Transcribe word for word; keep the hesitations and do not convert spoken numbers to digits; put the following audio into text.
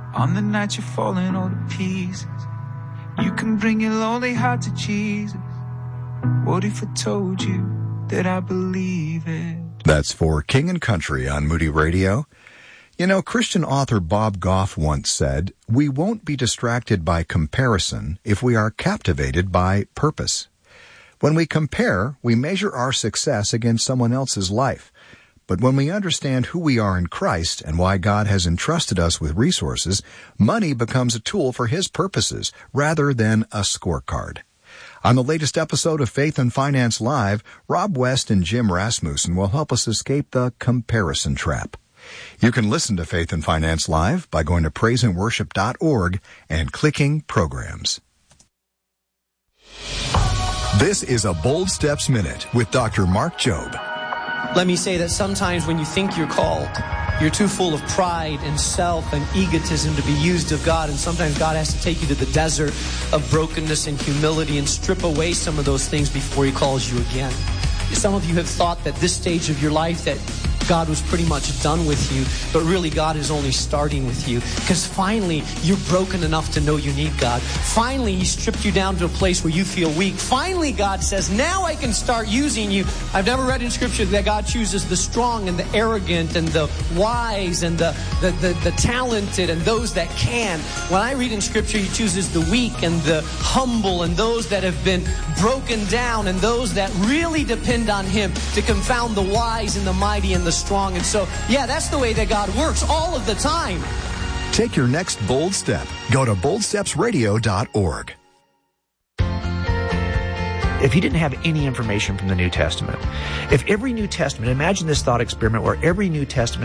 On the night you're falling all to pieces, you can bring your lonely heart to Jesus. What if I told you that I believe it? That's for King and Country on Moody Radio. You know, Christian author Bob Goff once said, "We won't be distracted by comparison if we are captivated by purpose." When we compare, we measure our success against someone else's life. But when we understand who we are in Christ and why God has entrusted us with resources, money becomes a tool for His purposes rather than a scorecard. On the latest episode of Faith and Finance Live, Rob West and Jim Rasmussen will help us escape the comparison trap. You can listen to Faith and Finance Live by going to praise and worship dot org and clicking Programs. This is a Bold Steps Minute with Doctor Mark Jobe. Let me say that sometimes when you think you're called, you're too full of pride and self and egotism to be used of God, and sometimes God has to take you to the desert of brokenness and humility and strip away some of those things before He calls you again. Some of you have thought that this stage of your life that God was pretty much done with you, but really God is only starting with you, because finally you're broken enough to know you need God. Finally He stripped you down to a place where you feel weak. Finally God says, now I can start using you. I've never read in Scripture that God chooses the strong and the arrogant and the wise and the, the, the, the talented and those that can. When I read in Scripture, He chooses the weak and the humble and those that have been broken down and those that really depend on Him to confound the wise and the mighty and the strong. And so, yeah, that's the way that God works all of the time. Take your next bold step. Go to bold steps radio dot org. If you didn't have any information from the New Testament, if every New Testament, imagine this thought experiment where every New Testament